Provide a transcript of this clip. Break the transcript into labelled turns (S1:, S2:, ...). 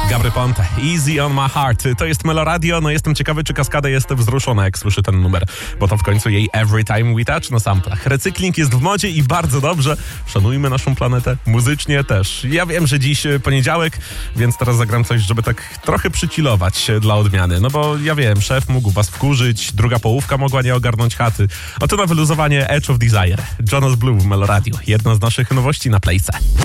S1: Gabry Ponte, Easy on my heart. To jest Meloradio, no jestem ciekawy, czy Kaskada jest wzruszona, jak słyszy ten numer, bo to w końcu jej Every Time We Touch na samplach. Recykling jest w modzie i bardzo dobrze. Szanujmy naszą planetę, muzycznie też. Ja wiem, że dziś poniedziałek, więc teraz zagram coś, żeby tak trochę przycilować dla odmiany. No bo ja wiem, szef mógł was wkurzyć, druga połówka mogła nie ogarnąć chaty. Oto na wyluzowanie Edge of Desire. Jonas Blue w Meloradio. Jedna z naszych nowości na Playce.